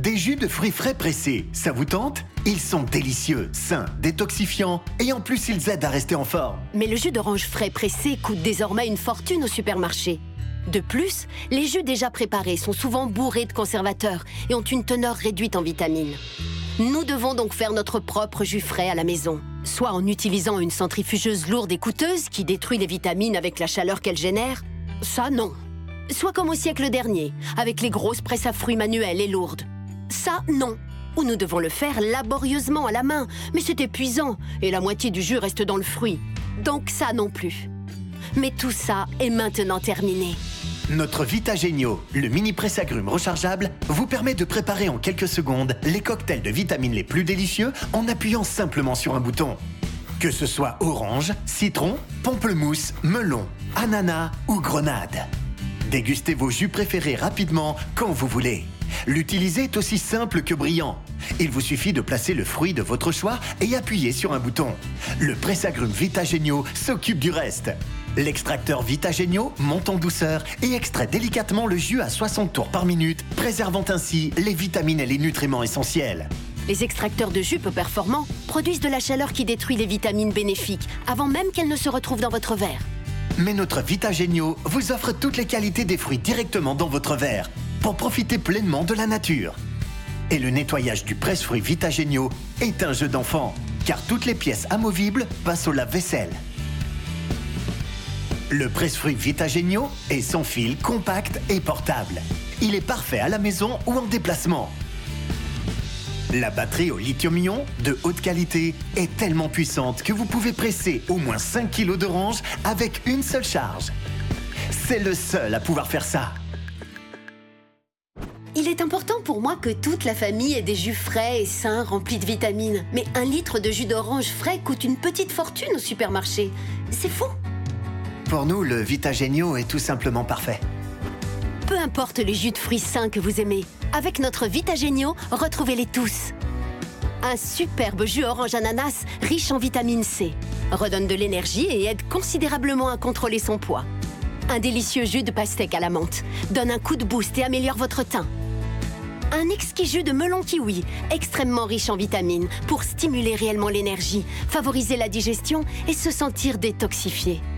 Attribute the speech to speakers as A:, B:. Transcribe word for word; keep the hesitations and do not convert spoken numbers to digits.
A: Des jus de fruits frais pressés, ça vous tente? Ils sont délicieux, sains, détoxifiants et en plus ils aident à rester en forme.
B: Mais le jus d'orange frais pressé coûte désormais une fortune au supermarché. De plus, les jus déjà préparés sont souvent bourrés de conservateurs et ont une teneur réduite en vitamines. Nous devons donc faire notre propre jus frais à la maison, soit en utilisant une centrifugeuse lourde et coûteuse qui détruit les vitamines avec la chaleur qu'elle génère. Ça, non. Soit comme au siècle dernier, avec les grosses presses à fruits manuelles et lourdes. Ça, non. Ou nous devons le faire laborieusement à la main, mais c'est épuisant et la moitié du jus reste dans le fruit. Donc ça non plus. Mais tout ça est maintenant terminé.
A: Notre Vitagénio, le mini presse-agrumes rechargeable, vous permet de préparer en quelques secondes les cocktails de vitamines les plus délicieux en appuyant simplement sur un bouton. Que ce soit orange, citron, pamplemousse, melon, ananas ou grenade. Dégustez vos jus préférés rapidement quand vous voulez. L'utiliser est aussi simple que brillant. Il vous suffit de placer le fruit de votre choix et appuyer sur un bouton. Le presse-agrumes Vitagénio s'occupe du reste. L'extracteur Vitagénio monte en douceur et extrait délicatement le jus à soixante tours par minute, préservant ainsi les vitamines et les nutriments essentiels.
B: Les extracteurs de jus peu performants produisent de la chaleur qui détruit les vitamines bénéfiques avant même qu'elles ne se retrouvent dans votre verre.
A: Mais notre Vitagénio vous offre toutes les qualités des fruits directement dans votre verre pour profiter pleinement de la nature. Et le nettoyage du presse-fruits Vitagénio est un jeu d'enfant, car toutes les pièces amovibles passent au lave-vaisselle. Le presse-fruits Vitagénio est sans fil, compact et portable. Il est parfait à la maison ou en déplacement. La batterie au lithium-ion de haute qualité est tellement puissante que vous pouvez presser au moins cinq kilos d'oranges avec une seule charge. C'est le seul à pouvoir faire ça.
B: Il est important pour moi que toute la famille ait des jus frais et sains remplis de vitamines. Mais un litre de jus d'orange frais coûte une petite fortune au supermarché. C'est fou!
A: Pour nous, le Vitagénio est tout simplement parfait.
B: Peu importe les jus de fruits sains que vous aimez, avec notre Vitagénio, retrouvez-les tous. Un superbe jus orange ananas riche en vitamine C, redonne de l'énergie et aide considérablement à contrôler son poids. Un délicieux jus de pastèque à la menthe donne un coup de boost et améliore votre teint. Un exquis jus de melon kiwi, extrêmement riche en vitamines, pour stimuler réellement l'énergie, favoriser la digestion et se sentir détoxifié.